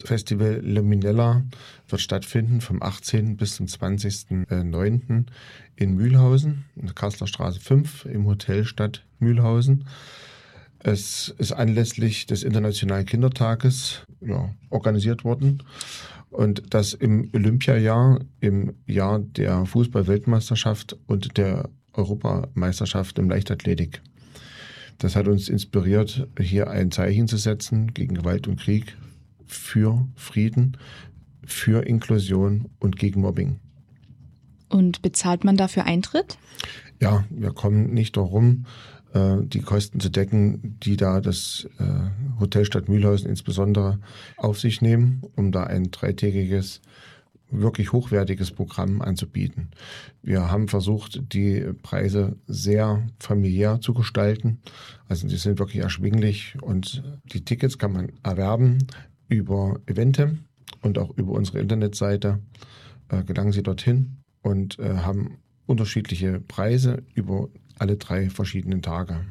Festival Luminella wird stattfinden vom 18. bis zum 20.09. in Mühlhausen, in der Kasseler Straße 5 im Hotel Stadt Mühlhausen. Es ist anlässlich des Internationalen Kindertages organisiert worden und das im Olympiajahr, im Jahr der Fußball-Weltmeisterschaft und der Europameisterschaft im Leichtathletik. Das hat uns inspiriert, hier ein Zeichen zu setzen gegen Gewalt und Krieg, für Frieden, für Inklusion und gegen Mobbing. Und bezahlt man dafür Eintritt? Ja, wir kommen nicht darum, die Kosten zu decken, die da das Hotel Stadt Mühlhausen insbesondere auf sich nehmen, um da ein 3-tägiges, wirklich hochwertiges Programm anzubieten. Wir haben versucht, die Preise sehr familiär zu gestalten. Also die sind wirklich erschwinglich und die Tickets kann man erwerben über Eventim und auch über unsere Internetseite gelangen Sie dorthin und haben unterschiedliche Preise über alle 3 verschiedenen Tage.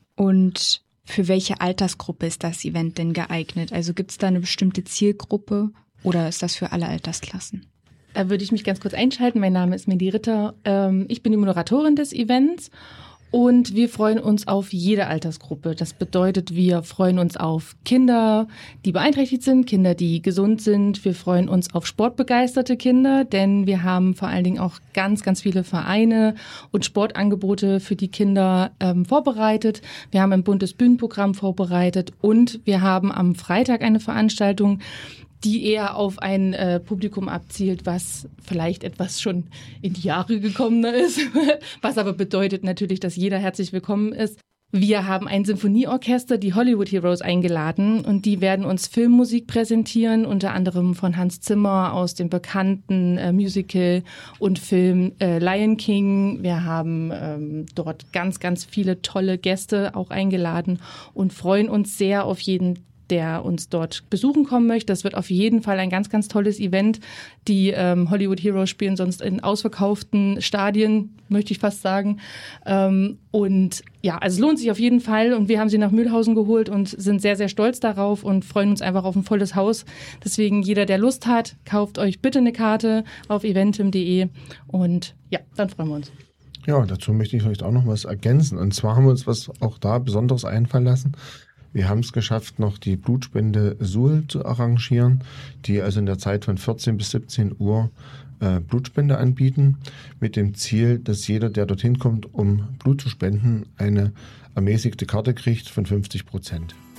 Und für welche Altersgruppe ist das Event denn geeignet? Also gibt es da eine bestimmte Zielgruppe oder ist das für alle Altersklassen? Da würde ich mich ganz kurz einschalten. Mein Name ist Medi Ritter. Ich bin die Moderatorin des Events und wir freuen uns auf jede Altersgruppe. Das bedeutet, wir freuen uns auf Kinder, die beeinträchtigt sind, Kinder, die gesund sind. Wir freuen uns auf sportbegeisterte Kinder, denn wir haben vor allen Dingen auch ganz, ganz viele Vereine und Sportangebote für die Kinder vorbereitet. Wir haben ein buntes Bühnenprogramm vorbereitet und wir haben am Freitag eine Veranstaltung, die eher auf ein Publikum abzielt, was vielleicht etwas schon in die Jahre gekommener ist, was aber bedeutet natürlich, dass jeder herzlich willkommen ist. Wir haben ein Symphonieorchester, die Hollywood Heroes, eingeladen und die werden uns Filmmusik präsentieren, unter anderem von Hans Zimmer aus dem bekannten Musical und Film Lion King. Wir haben dort ganz, ganz viele tolle Gäste auch eingeladen und freuen uns sehr auf jeden, der uns dort besuchen kommen möchte. Das wird auf jeden Fall ein ganz, ganz tolles Event. Die Hollywood Heroes spielen sonst in ausverkauften Stadien, möchte ich fast sagen. Und ja, also es lohnt sich auf jeden Fall. Und wir haben sie nach Mühlhausen geholt und sind sehr, sehr stolz darauf und freuen uns einfach auf ein volles Haus. Deswegen jeder, der Lust hat, kauft euch bitte eine Karte auf eventim.de und ja, dann freuen wir uns. Ja, dazu möchte ich vielleicht auch noch was ergänzen. Und zwar haben wir uns was auch da Besonderes einfallen lassen. Wir haben es geschafft, noch die Blutspende Suhl zu arrangieren, die also in der Zeit von 14 bis 17 Uhr Blutspende anbieten, mit dem Ziel, dass jeder, der dorthin kommt, um Blut zu spenden, eine ermäßigte Karte kriegt von 50%.